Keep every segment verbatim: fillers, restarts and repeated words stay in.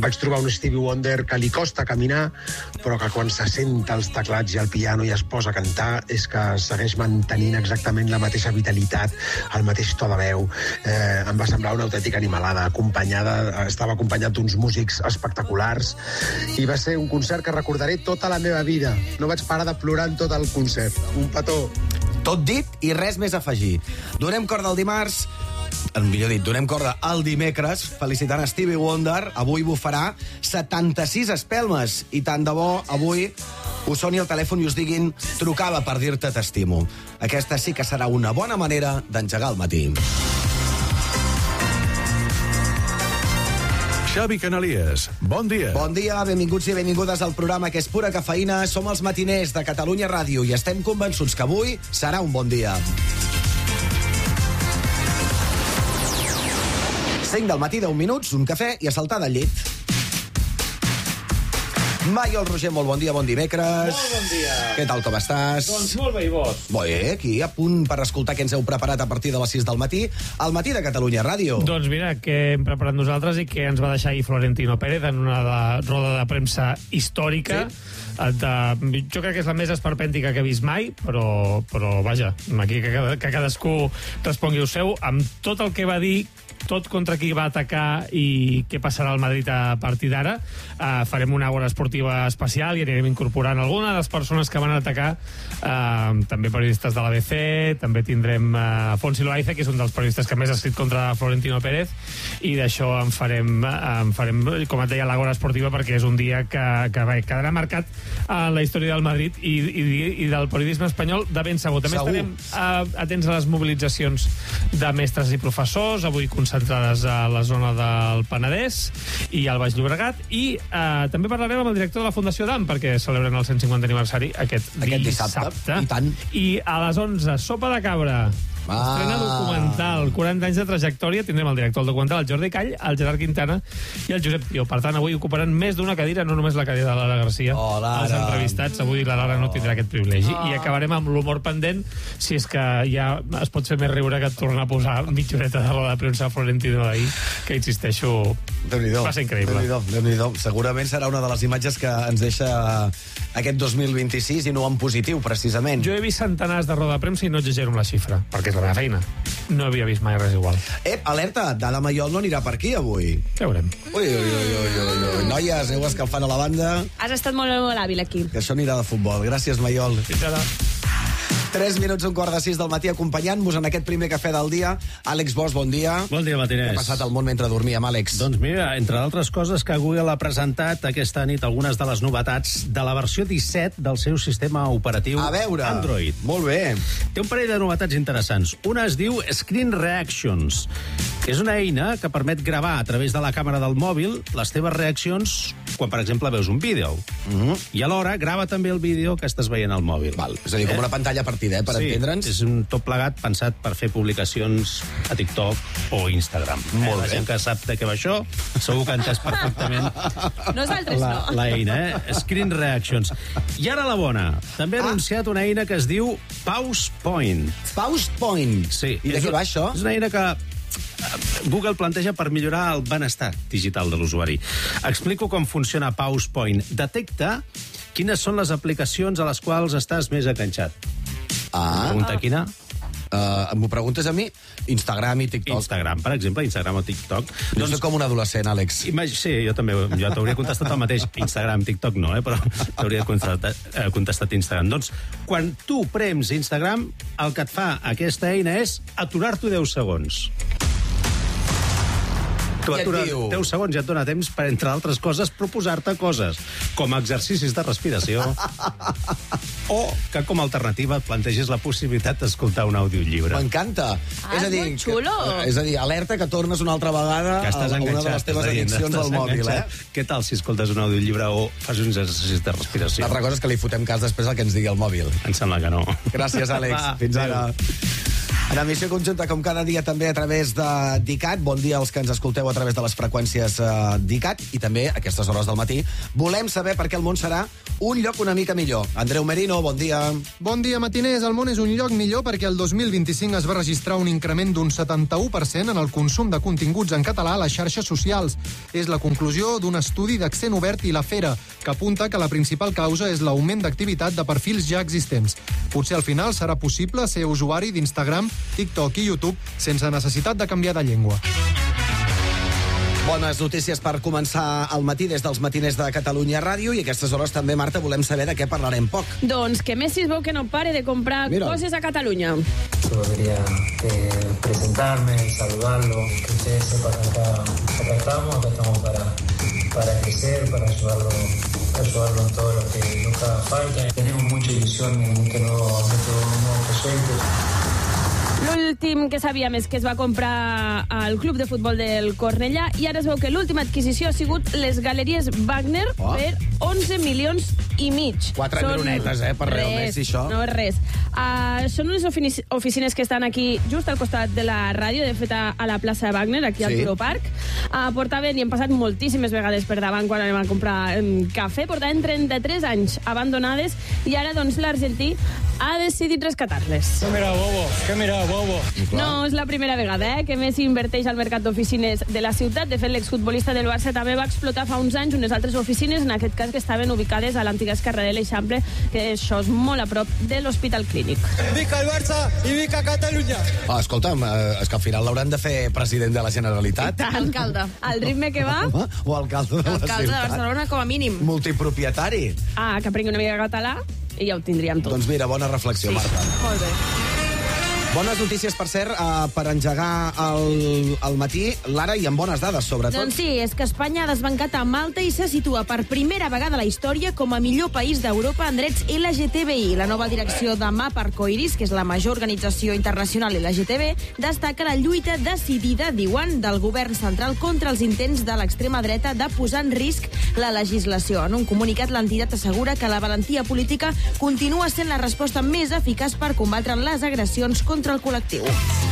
vaig trobar un Stevie Wonder que li costa caminar, però que quan se senta els teclats i el piano i es posa a cantar és que segueix mantenint exactament la mateixa vitalitat, el mateix to de veu. Eh, em va semblar una autèntica animalada, acompanyada, estava acompanyat d'uns músics espectaculars i va ser un concert que recordaré tota la meva vida. No vaig parar de plorar en tot el concert. Un petó. Tot dit i res més a afegir. Donem corda al dimarts, millor dit, donem corda al dimecres, felicitant a Stevie Wonder. Avui bufarà setanta-sis espelmes i tant de bo avui us soni el telèfon i us diguin trucava per dir-te t'estimo. Aquesta sí que serà una bona manera d'engegar el matí. Xavi Canalies, bon dia. Bon dia, benvinguts i benvingudes al programa que és pura cafeïna. Som els matiners de Catalunya Ràdio i estem convençuts que avui serà un bon dia. cinc del matí, deu minuts, un cafè i a saltar del llit. Maiol Roger, molt bon dia, bon dimecres. Molt bon dia. Què tal, com estàs? Doncs molt bé, i vos? Bé, aquí a punt per escoltar què ens heu preparat a partir de les sis del matí, al matí de Catalunya Ràdio. Doncs mira, què hem preparat nosaltres i què ens va deixar ahir Florentino Pérez en una de, roda de premsa històrica. Sí. De, jo crec que és la més esperpèntica que he vist mai, però, però vaja, aquí que, que cadascú respongui el seu, amb tot el que va dir, tot contra qui va atacar i què passarà al Madrid a partir d'ara. Uh, farem una hora esportiva especial i anirem incorporant alguna de les persones que van atacar, uh, també periodistes de l'A B C, també tindrem uh, Fonsi Loaiza, que és un dels periodistes que més ha escrit contra Florentino Pérez, i d'això en farem, en farem, com et deia, l'hora esportiva, perquè és un dia que, que va, quedarà marcat en la història del Madrid i, i, i del periodisme espanyol de ben segur. També Segur. estarem uh, atents a les mobilitzacions de mestres i professors, avui concentrades a la zona del Penedès i al Baix Llobregat, i eh, també parlarem amb el director de la Fundació D A M, perquè celebren el cent cinquantè aniversari aquest, Aquest dissabte. dissabte. I tant. I a les onze, Sopa de Cabra. Ah. Estrena documental, quaranta anys de trajectòria. Tindrem el director del documental, el Jordi Call, el Gerard Quintana i el Josep Tió. Per tant, avui ocuparan més d'una cadira, no només la cadira de Lara Garcia. Oh, Lara. Els entrevistats, avui la Lara no tindrà aquest privilegi. Oh. I acabarem amb l'humor pendent, si és que ja es pot fer més riure que tornar a posar mitja horeta de roda de premsa a Florentino d'ahir, que insisteixo, Déu-n'hi-do. va ser increïble. Déu-n'hi-do, Déu-n'hi-do. Segurament serà una de les imatges que ens deixa aquest dos mil vint-i-sis, i no en positiu, precisament. Jo he vist centenars de roda de premsa i no exagero amb la xifra, perquè és la meva feina. No havia vist mai res igual. Ep, alerta, Dada Maiol no anirà per aquí avui. Ja veurem. Ui, ui, ui, ui, ui, ui. Noies, aneu escalfant a la banda, Has estat molt, molt hàbil aquí. que això anirà de futbol. Gràcies, Maiol. Fins ara. tres minuts, un quart de sis del matí, acompanyant-vos en aquest primer cafè del dia. Àlex Bosch, bon dia. Bon dia, matiners. Què ha passat al món mentre dormíem, Àlex? Doncs mira, entre d'altres coses, que Google ha presentat aquesta nit algunes de les novetats de la versió disset del seu sistema operatiu A veure. Android. Molt bé. Té un parell de novetats interessants. Una es diu Screen Reactions, que és una eina que permet gravar a través de la càmera del mòbil les teves reaccions quan, per exemple, veus un vídeo. Mm-hmm. I alhora grava també el vídeo que estàs veient al mòbil. Val. És a dir, com una pantalla partida, eh, per sí, entendre'ns. és un tot plegat pensat per fer publicacions a TikTok o Instagram. Molt eh, la bé. gent que sap de què va això, segur que ha entès perfectament Nosaltres la, no. la eina, eh? Screen Reactions. I ara la bona. També ha Ah. anunciat una eina que es diu Pause Point. Pause Point. Sí. I de És què una- va això? És una eina que Google planteja per millorar el benestar digital de l'usuari. Explico com funciona Pause Point. Detecta quines són les aplicacions a les quals estàs més enganxat. Ah, Pregunta quina? uh, m'ho preguntes a mi? Instagram i TikTok. Instagram, per exemple, Instagram o TikTok. Jo soc com un adolescent, Àlex. Imag sí, jo també, jo t'hauria contestat el mateix. Instagram, TikTok no, eh? Però t'hauria contestat, eh, contestat Instagram. Doncs, quan tu prems Instagram, el que et fa aquesta eina és aturar-t'ho deu segons. Tu I et atures diu- deu segons i et dona temps per, entre altres coses, proposar-te coses, com exercicis de respiració, o que com a alternativa et plantegis la possibilitat d'escoltar un audiollibre. M'encanta. Ah, és molt xulo. Que, és a dir, alerta que tornes una altra vegada Que estàs a una enganxat. de les teves estàs dient, addiccions estàs al mòbil, eh? enganxat. Què tal si escoltes un audiollibre o fas uns exercicis de respiració? L'altra cosa és que li fotem cas després al que ens digui el mòbil. Em sembla que no. Gràcies, Àlex. Va, Fins adéu. ara. En emissió conjunta, com cada dia, també a través de DICAT. Bon dia als que ens escolteu a través de les freqüències uh, DICAT. I també, a aquestes hores del matí, volem saber per què el món serà un lloc una mica millor. Andreu Merino, bon dia. Bon dia, matiners. El món és un lloc millor perquè el dos mil vint-i-cinc es va registrar un increment d'un setanta-u per cent en el consum de continguts en català a les xarxes socials. És la conclusió d'un estudi d'Accent Obert i La Fera, que apunta que la principal causa és l'augment d'activitat de perfils ja existents. Potser al final serà possible ser usuari d'Instagram, TikTok i YouTube sense necessitat de canviar de llengua. Bones notícies per començar el matí des dels matiners de Catalunya Ràdio i a aquestes hores també, Marta, volem saber de què parlarem poc. Doncs que Messi es veu que no pare de comprar Mira. coses a Catalunya. Solo quería eh, presentarme, saludarlo, que ustedes sepan que acá, acá estamos, acá estamos para, para crecer, para ayudarlo, ayudarlo en todo lo que nunca haga falta. Tenemos mucha ilusión en este nuevo, en este nuevo proyecto. L'últim que sabíem és que es va comprar al Club de Futbol del Cornellà i ara es veu que l'última adquisició ha sigut les Galeries Wagner Oh. per onze milions i mig. Quatre Són mironetes, eh, per Leo Messi, això. No és res. Uh, són unes ofici- oficines que estan aquí just al costat de la ràdio, de fet a, a la plaça Wagner, aquí al Sí. Turó Park. Uh, portaven, i hem passat moltíssimes vegades per davant quan anem a comprar um, cafè, portaven trenta-tres anys abandonades i ara doncs l'argentí ha decidit rescatar-les. ¿Qué mira, bobo? ¿Qué mira, bobo? No és la primera vegada eh, que Messi inverteix al mercat d'oficines de la ciutat. De fet, l'exfutbolista del Barça també va explotar fa uns anys unes altres oficines, en aquest cas que estaven ubicades a l'antiga esquerra de l'Eixample, que això és molt a prop de l'Hospital Clínic. Vica el Barça i Vica Catalunya! Oh, escolta'm, eh, és que al final l'hauran de fer president de la Generalitat. Alcalde. Al ritme que va... Home, o alcalde de la Alcalde de ciutat. Barcelona, com a mínim. Multipropietari. Ah, que aprengui una mica de català i ja ho tindríem tot. Doncs mira, bona reflexió, sí. Marta. Molt bé. Bones notícies, per cert, uh, per engegar el, el matí, Lara, i amb bones dades, sobretot. Doncs sí, és que Espanya ha desbancat a Malta i se situa per primera vegada a la història com a millor país d'Europa en drets L G T B I. La nova direcció de MAP Arcoiris, que és la major organització internacional L G T B, destaca la lluita decidida, diuen, del govern central contra els intents de l'extrema dreta de posar en risc la legislació. En un comunicat, l'entitat assegura que la valentia política continua sent la resposta més eficaç per combatre les agressions contra el col·lectiu.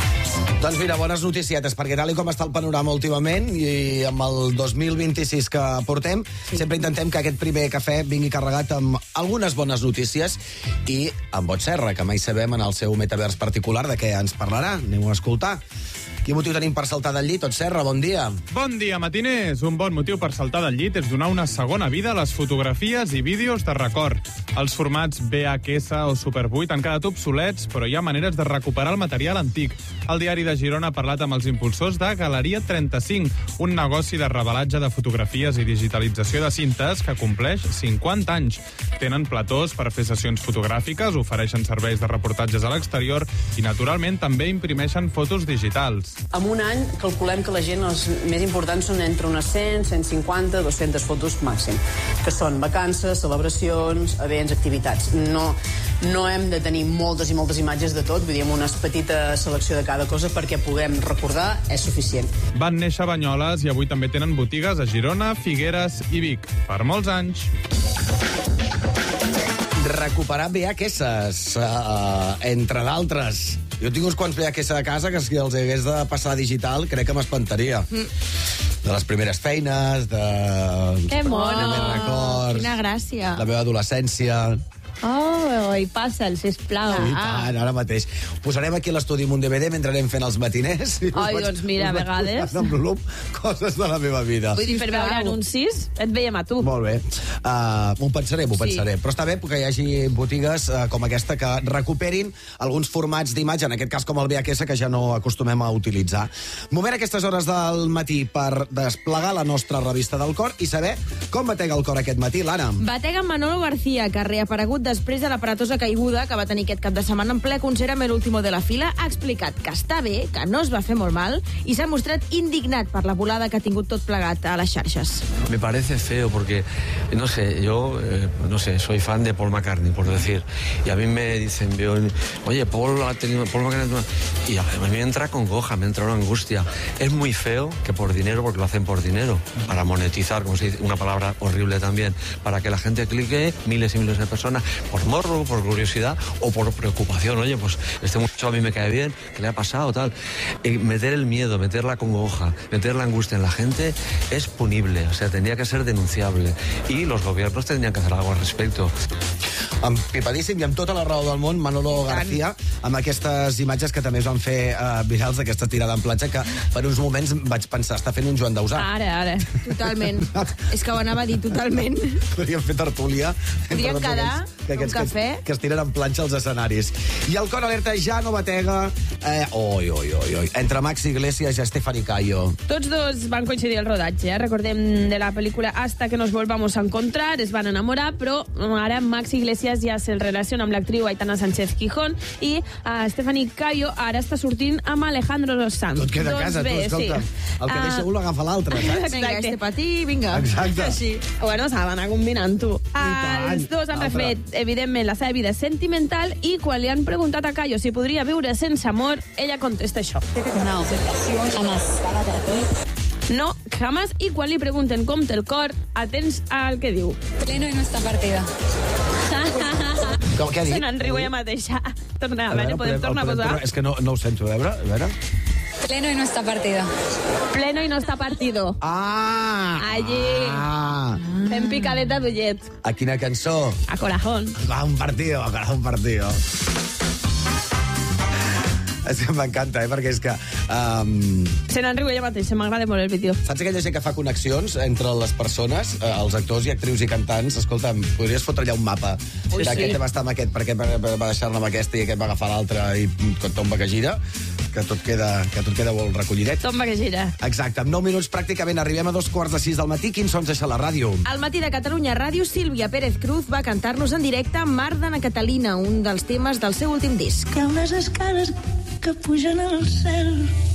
Doncs mira, bones noticiates, perquè tal i com està el panorama últimament, i amb el dos mil vint-i-sis que portem, sí. sempre intentem que aquest primer cafè vingui carregat amb algunes bones notícies i amb Bot Serra, que mai sabem en el seu metavers particular de què ens parlarà. Anem-ho a escoltar. Quin motiu tenim per saltar del llit? Ot Serra, bon dia. Bon dia, matiners. Un bon motiu per saltar del llit és donar una segona vida a les fotografies i vídeos de record. Els formats V H S o Super vuit han quedat obsolets, però hi ha maneres de recuperar el material antic. El diari de Girona ha parlat amb els impulsors de Galeria trenta-cinc, un negoci de revelatge de fotografies i digitalització de cintes que compleix cinquanta anys. Tenen platós per fer sessions fotogràfiques, ofereixen serveis de reportatges a l'exterior i, naturalment, també imprimeixen fotos digitals. En un any calculem que la gent, els més importants són entre unes cent, cent cinquanta, dues-centes fotos màxim, que són vacances, celebracions, events, activitats. No, no hem de tenir moltes i moltes imatges de tot, vull dir, amb una petita selecció de cada cosa perquè puguem recordar és suficient. Van néixer a Banyoles i avui també tenen botigues a Girona, Figueres i Vic. Per molts anys. Recuperar V H S, uh, entre d'altres. Jo tinc uns quants V H S a casa que si els hagués de passar a digital crec que m'espantaria. Mm. De les primeres feines, de... Que mono! Records, Quina gràcia. la meva adolescència... Oh, i passa'l, sisplau. I tant, ara mateix. Posarem aquí a l'estudi amb un D V D mentre anem fent els matiners. I us Ai, vaig- doncs mira, us a vaig vegades- posant en volum coses de la meva vida. Vull dir, per veure anuncis, et veiem a tu. Molt bé. Uh, m'ho pensaré, m'ho Sí. pensaré. Però està bé que hi hagi botigues uh, com aquesta que recuperin alguns formats d'imatge, en aquest cas com el V H S, que ja no acostumem a utilitzar. Moment a aquestes hores del matí per desplegar la nostra revista del cor i saber com batega el cor aquest matí, l'Anna. Batega Manolo García, que ha reaparegut després de l'aparatosa caiguda que va tenir aquest cap de setmana en ple concert amb El Último de la Fila, ha explicat que està bé, que no es va fer molt mal, i s'ha mostrat indignat per la volada que ha tingut tot plegat a les xarxes. Me parece feo porque, no sé, yo, eh, no sé, soy fan de Paul McCartney, por decir, y a mí me dicen, veo, oye, Paul ha tenido, Paul McCartney, y a mí me entra congoja, me entra una angustia. Es muy feo que por dinero, porque lo hacen por dinero, para monetizar, como se dice, una palabra horrible también, para que la gente clique, miles y miles de personas, por morro, por curiosidad o por preocupación. Oye, pues este muchacho a mí me cae bien, ¿qué le ha pasado? Tal. Y meter el miedo, meter la congoja, meter la angustia en la gente es punible, o sea, tendría que ser denunciable. Y los gobiernos tendrían que hacer algo al respecto. Empipadíssim i amb tota la raó del món, Manolo García, amb aquestes imatges que també es van fer uh, virals d'aquesta tirada en platja, que per uns moments vaig pensar, està fent un Joan Dausà. Ara, ara. Totalment. És que ho anava a dir totalment. Podríem fer tertúlia. Podríem quedar un cafè. Que, que es tiren en planxa als escenaris. I el cor alerta ja no batega. Eh, oi, oi, oi, oi. Entre Max Iglesias i Estefany Cayo. Tots dos van coincidir al rodatge, eh? Recordem de la pel·lícula Hasta que nos volvamos a encontrar, es van enamorar, però ara Max Iglesias ja se'l relaciona amb l'actriu Aitana Sánchez Gijón i uh, Estefany Cayo ara està sortint amb Alejandro Sanz. Tot queda a casa, bé, tu, escolta. Sí. El que Uh, deixa un l'agafa l'altre, saps? Vinga, este patí, vinga. Exacte. Així. Bueno, s'ha d'anar combinant, tu. tant. Els dos han Altre. refet, evidentment, la seva vida sentimental i quan li han preguntat a Cayo si podria viure sense amor, ella contesta això. No, jamás. No, jamás. I quan li pregunten com té el cor, atents al que diu. Pleno en nuestra partida. Com que ha dit? Se n'en riu ella mateixa. Torna, a, A veure, podem tornar a podem posar? tornar- És que no, no ho sento, a veure, a veure. Pleno en nuestra partida. Pleno i no està partido. Ah! Allí. Ah! Fem picadeta d'ullet. A quina cançó? A Corajón. A un partido, a un partido. És que m'encanta, eh? Perquè és que... Um, Se n'en riu ella mateixa, m'agrada molt el vídeo. saps aquella gent que fa connexions entre les persones, eh, els actors i actrius i cantants? Escolta'm, podries fotre allà un mapa. Ui, que sí. aquest va estar amb aquest, perquè va, va deixar-ne amb aquesta i aquest va agafar l'altre i tot tomba que gira, que tot queda, que tot queda molt recollidet. Tomba que gira. Exacte, en nou minuts pràcticament arribem a dos quarts de sis del matí. Quins sons deixa la ràdio? Al matí de Catalunya Ràdio, Sílvia Pérez Cruz va cantar-nos en directe Mar d'Anna Catalina, un dels temes del seu últim disc. Hi ha unes escales que pugen al cel